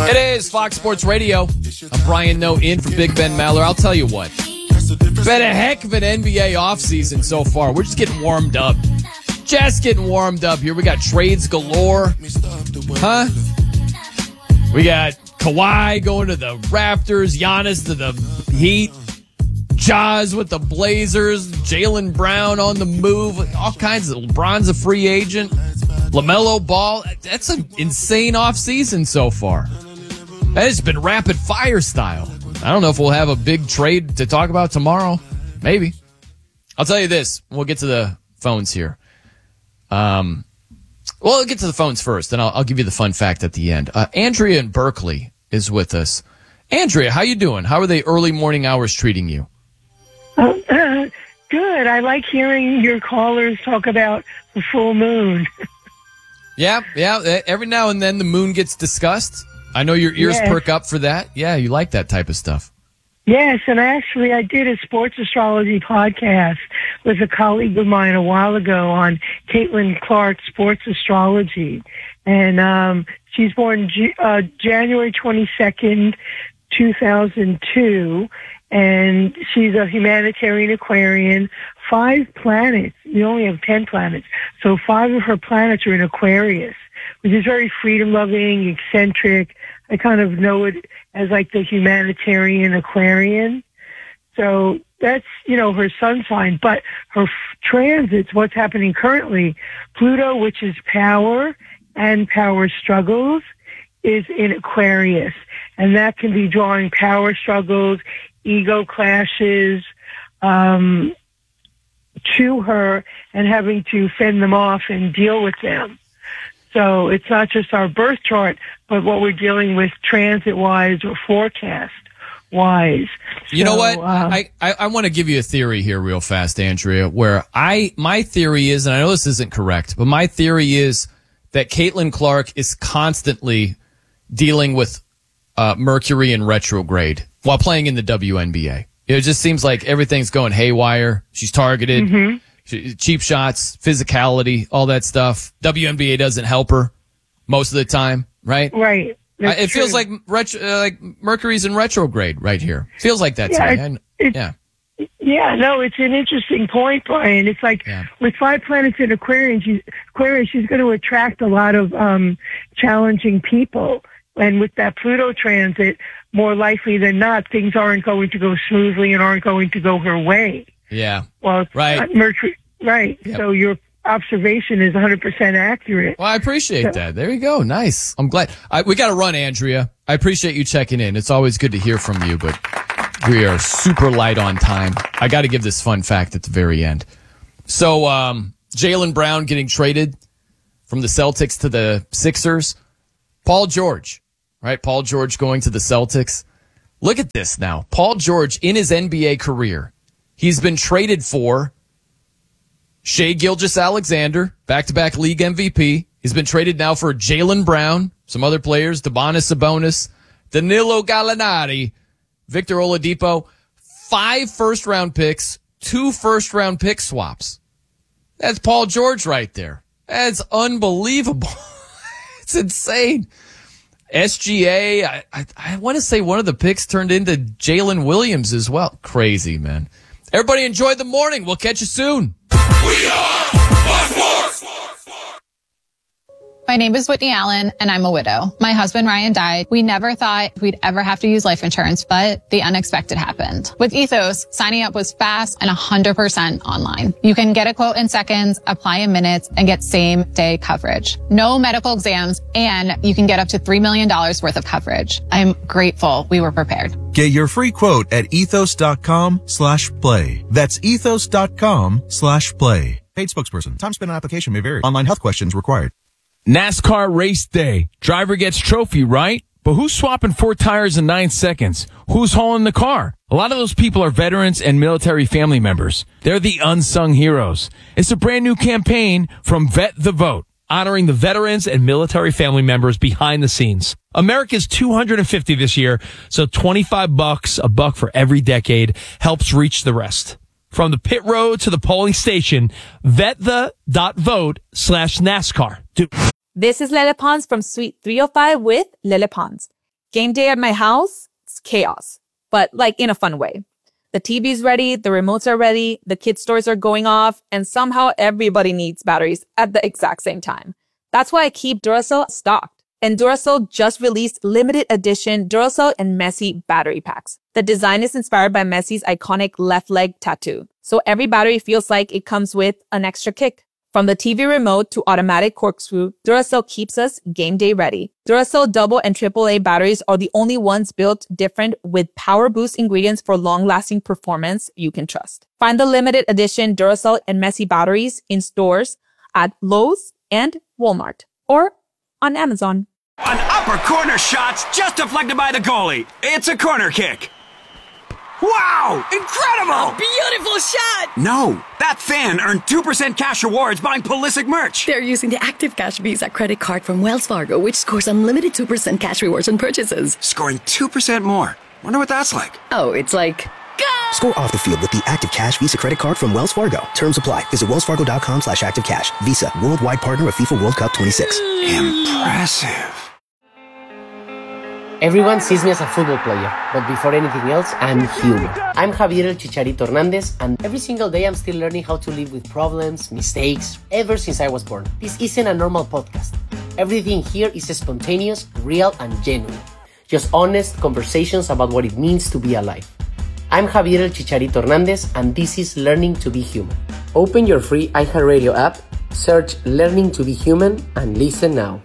It is Fox Sports Radio. I'm Brian Noe in for Big Ben Maller. I'll tell you what. Been a heck of an NBA offseason so far. We're just getting warmed up. Just getting warmed up here. We got trades galore. Huh? We got Kawhi going to the Raptors. Giannis to the Heat. Jaws with the Blazers. Jaylen Brown on the move. All kinds of. LeBron's a free agent. LaMelo Ball. That's an insane offseason so far. That has been rapid fire style. I don't know if we'll have a big trade to talk about tomorrow. Maybe. I'll tell you this. We'll get to the phones here. Well, we'll get to the phones first, then I'll give you the fun fact at the end. Andrea in Berkeley is with us. Andrea, how you doing? How are the early morning hours treating you? Good. I like hearing your callers talk about the full moon. Yeah. Every now and then the moon gets discussed. I know your ears perk up for that. Yeah, you like that type of stuff. Yes, and I did a sports astrology podcast with a colleague of mine a while ago on Caitlin Clark Sports Astrology. And she's born January 22nd, 2002. And she's a humanitarian Aquarian. 5 planets. You only have 10 planets. So 5 of her planets are in Aquarius, which is very freedom-loving, eccentric. I kind of know it as like the humanitarian Aquarian. So that's, her sun sign. But her transits, what's happening currently, Pluto, which is power and power struggles, is in Aquarius. And that can be drawing power struggles, ego clashes, to her and having to fend them off and deal with them. So it's not just our birth chart, but what we're dealing with transit-wise or forecast-wise. You know what? I want to give you a theory here real fast, Andrea, where my theory is, and I know this isn't correct, but my theory is that Caitlin Clark is constantly dealing with Mercury in retrograde while playing in the WNBA. It just seems like everything's going haywire. She's targeted. Mm-hmm. Cheap shots, physicality, all that stuff. WNBA doesn't help her most of the time, right? Right. It feels like Mercury's in retrograde right here. Feels like that to me. Yeah, no, it's an interesting point, Brian. It's like with 5 planets in Aquarius, she's going to attract a lot of challenging people. And with that Pluto transit, more likely than not, things aren't going to go smoothly and aren't going to go her way. Yeah. Well, right. Mercury, right. Yep. So your observation is 100% accurate. Well, I appreciate that. There you go. Nice. I'm glad. We got to run, Andrea. I appreciate you checking in. It's always good to hear from you, but we are super light on time. I got to give this fun fact at the very end. So, Jaylen Brown getting traded from the Celtics to the Sixers. Paul George, right? Paul George going to the Celtics. Look at this now. Paul George in his NBA career. He's been traded for Shai Gilgeous-Alexander, back-to-back league MVP. He's been traded now for Jaylen Brown, some other players, Domantas Sabonis, Danilo Gallinari, Victor Oladipo, 5 first-round picks, 2 first-round pick swaps. That's Paul George right there. That's unbelievable. It's insane. SGA, I want to say one of the picks turned into Jalen Williams as well. Crazy, man. Everybody enjoy the morning. We'll catch you soon. We are Fox Sports. My name is Whitney Allen, and I'm a widow. My husband, Ryan, died. We never thought we'd ever have to use life insurance, but the unexpected happened. With Ethos, signing up was fast and 100% online. You can get a quote in seconds, apply in minutes, and get same-day coverage. No medical exams, and you can get up to $3 million worth of coverage. I'm grateful we were prepared. Get your free quote at ethos.com/play. That's ethos.com/play. Paid spokesperson. Time spent on application may vary. Online health questions required. NASCAR race day. Driver gets trophy, right? But who's swapping 4 tires in 9 seconds? Who's hauling the car? A lot of those people are veterans and military family members. They're the unsung heroes. It's a brand new campaign from Vet the Vote, honoring the veterans and military family members behind the scenes. America's 250 this year, so $25, a buck for every decade, helps reach the rest. From the pit road to the polling station, vetthe.vote/NASCAR. This is Lele Pons from Suite 305 with Lele Pons. Game day at my house, it's chaos, but like in a fun way. The TV's ready, the remotes are ready, the kids' toys are going off, and somehow everybody needs batteries at the exact same time. That's why I keep Duracell stocked. And Duracell just released limited edition Duracell and Messi battery packs. The design is inspired by Messi's iconic left leg tattoo. So every battery feels like it comes with an extra kick. From the TV remote to automatic corkscrew, Duracell keeps us game day ready. Duracell double and AAA batteries are the only ones built different with power boost ingredients for long-lasting performance you can trust. Find the limited edition Duracell and Messi batteries in stores at Lowe's and Walmart or on Amazon. An upper corner shot's just deflected by the goalie. It's a corner kick. Wow! Incredible! Beautiful shot! No, that fan earned 2% cash rewards buying Pulisic merch. They're using the Active Cash Visa credit card from Wells Fargo, which scores unlimited 2% cash rewards on purchases. Scoring 2% more. Wonder what that's like. Oh, it's like... Go! Score off the field with the Active Cash Visa credit card from Wells Fargo. Terms apply. Visit wellsfargo.com/activecash. Visa, worldwide partner of FIFA World Cup 26. Impressive. Everyone sees me as a football player, but before anything else, I'm human. I'm Javier El Chicharito Hernandez, and every single day I'm still learning how to live with problems, mistakes, ever since I was born. This isn't a normal podcast. Everything here is spontaneous, real, and genuine. Just honest conversations about what it means to be alive. I'm Javier El Chicharito Hernandez, and this is Learning to be Human. Open your free iHeartRadio app, search Learning to be Human, and listen now.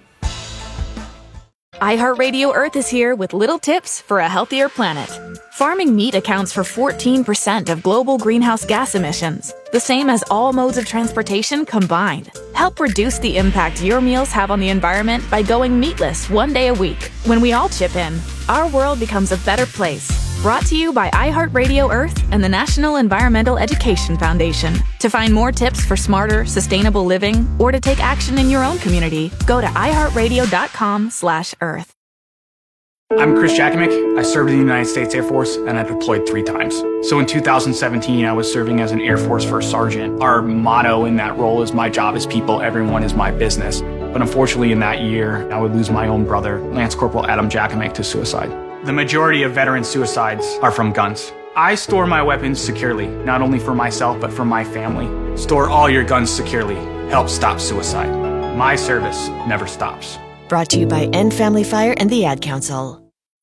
iHeartRadio Earth is here with little tips for a healthier planet. Farming meat accounts for 14% of global greenhouse gas emissions, the same as all modes of transportation combined. Help reduce the impact your meals have on the environment by going meatless one day a week. When we all chip in, our world becomes a better place. Brought to you by iHeartRadio Earth and the National Environmental Education Foundation. To find more tips for smarter, sustainable living, or to take action in your own community, go to iHeartRadio.com/Earth. I'm Chris Jakovic. I served in the United States Air Force and I deployed 3 times. So in 2017, I was serving as an Air Force First Sergeant. Our motto in that role is my job is people, everyone is my business. But unfortunately in that year, I would lose my own brother, Lance Corporal Adam Jakovic, to suicide. The majority of veteran suicides are from guns. I store my weapons securely, not only for myself, but for my family. Store all your guns securely. Help stop suicide. My service never stops. Brought to you by End Family Fire and the Ad Council.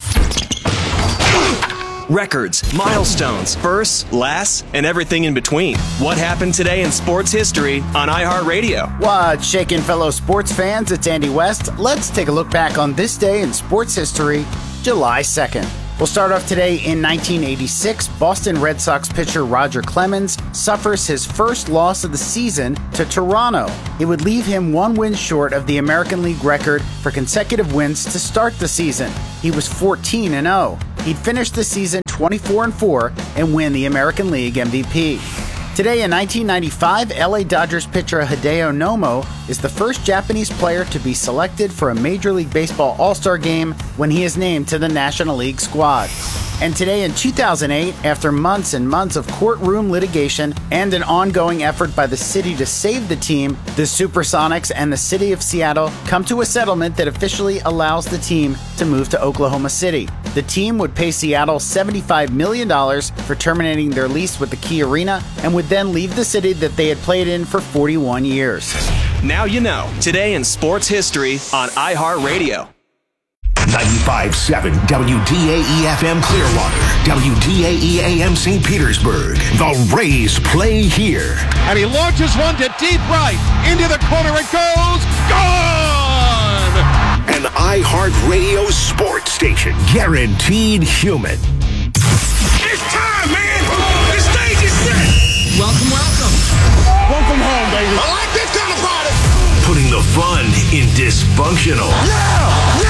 Records, milestones, firsts, lasts, and everything in between. What happened today in sports history on iHeartRadio? What's shaking, fellow sports fans? It's Andy West. Let's take a look back on this day in sports history, July 2nd. We'll start off today in 1986. Boston Red Sox pitcher Roger Clemens suffers his first loss of the season to Toronto. It would leave him 1 win short of the American League record for consecutive wins to start the season. He was 14-0. He'd finish the season 24-4 and win the American League MVP. Today in 1995, LA Dodgers pitcher Hideo Nomo is the first Japanese player to be selected for a Major League Baseball All-Star game when he is named to the National League squad. And today in 2008, after months and months of courtroom litigation and an ongoing effort by the city to save the team, the Supersonics and the city of Seattle come to a settlement that officially allows the team to move to Oklahoma City. The team would pay Seattle $75 million for terminating their lease with the Key Arena and would then leave the city that they had played in for 41 years. Now you know. Today in sports history on iHeartRadio. 95.7 WDAE-FM Clearwater, WDAE-AM St. Petersburg. The Rays play here. And he launches one to deep right. Into the corner it goes. Gone! An iHeartRadio sports station. Guaranteed human. It's time, man! The stage is set! Welcome, welcome. Welcome home, baby. I like this kind of party! Putting the fun in dysfunctional. Yeah!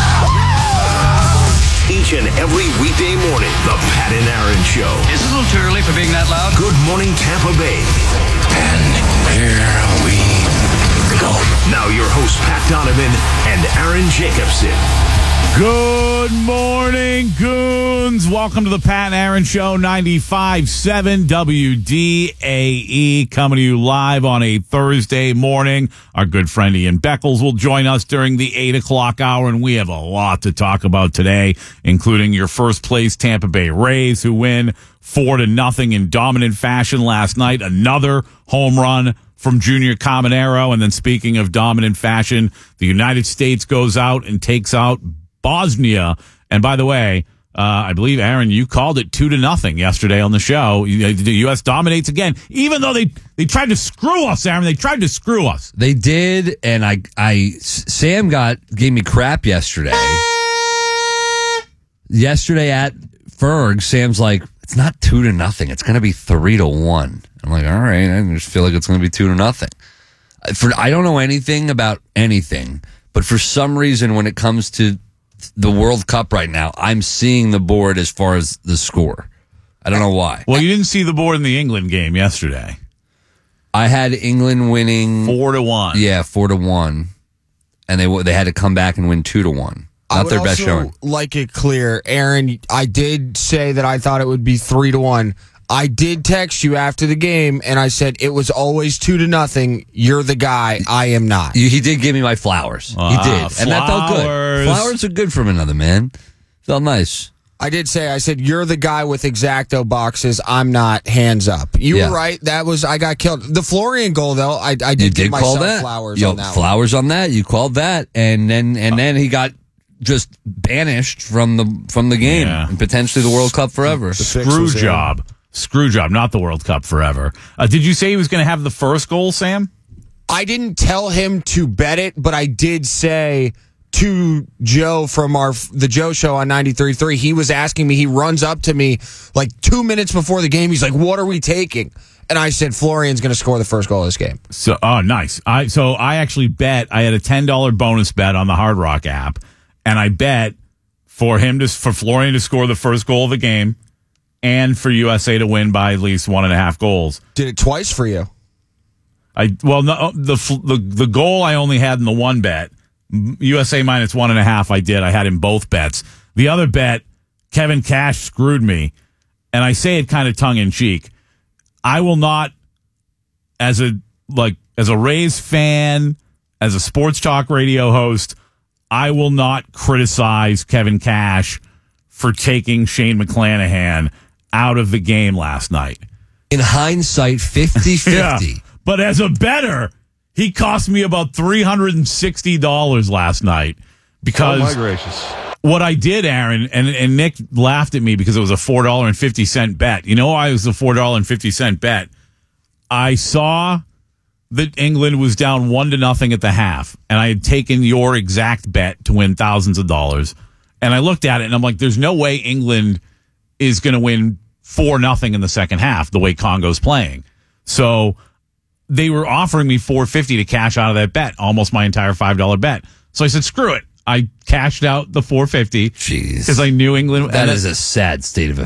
Each and every weekday morning, the Pat and Aaron Show. Is it a little too early for being that loud? Good Morning Tampa Bay. And here we go. Now your hosts, Pat Donovan and Aaron Jacobson. Good Good morning, goons. Welcome to the Pat and Aaron Show, 95.7 WDAE, coming to you live on a Thursday morning. Our good friend Ian Beckles will join us during the 8 o'clock hour, and we have a lot to talk about today, including your first place Tampa Bay Rays, who win 4-0 in dominant fashion last night. Another home run from Junior Caminero. And then speaking of dominant fashion, the United States goes out and takes out Bosnia. And by the way, I believe, Aaron, you called it 2-0 yesterday on the show. The U.S. dominates again, even though they tried to screw us, Aaron. They tried to screw us. They did, and Sam gave me crap yesterday. Yesterday at Ferg, Sam's like, it's not 2-0. It's going to be 3-1. I'm like, all right. I just feel like it's going to be 2-0. I don't know anything about anything, but for some reason, when it comes to the World Cup right now, I'm seeing the board as far as the score. I don't know why. Well, you didn't see the board in the England game yesterday. I had England winning 4-1. Yeah, 4-1, and they had to come back and win 2-1. Not their best showing. Like it clear, Aaron. I did say that I thought it would be 3-1. I did text you after the game, and I said it was always 2-0. You're the guy. I am not. He did give me my flowers. He did, and that felt good. Flowers are good from another man. Felt nice. I did say, I said, you're the guy with X-Acto boxes. I'm not. Hands up. You were right. I got killed. The Florian goal, though, I did give myself flowers on that. Flowers on that. You called that, and then he got just banished from the game and potentially the World Cup forever. Screw job, not the World Cup forever. Did you say he was going to have the first goal, Sam? I didn't tell him to bet it, but I did say to Joe from the Joe Show on 93.3, he was asking me, he runs up to me like 2 minutes before the game. He's like, what are we taking? And I said, Florian's going to score the first goal of this game. So, nice. I actually bet, I had a $10 bonus bet on the Hard Rock app, and I bet for Florian to score the first goal of the game and for USA to win by at least 1.5 goals. Did it twice for you? The goal I only had in the one bet. USA minus 1.5 I did. I had in both bets. The other bet, Kevin Cash screwed me. And I say it kind of tongue-in-cheek. I will not, as a Rays fan, as a sports talk radio host, I will not criticize Kevin Cash for taking Shane McClanahan out of the game last night. In hindsight, 50-50. Yeah, but as a bettor, he cost me about $360 last night because oh my gracious. What I did, Aaron, and Nick laughed at me because it was a $4.50 bet. You know why it was a $4.50 bet? I saw that England was down 1-0 at the half, and I had taken your exact bet to win thousands of dollars. And I looked at it, and I'm like, there's no way England is going to win 4-0 in the second half the way Congo's playing. So they were offering me $4.50 to cash out of that bet, almost my entire $5 bet. So I said, screw it. I cashed out the $4.50. Jeez. Because I knew England. That is a sad state of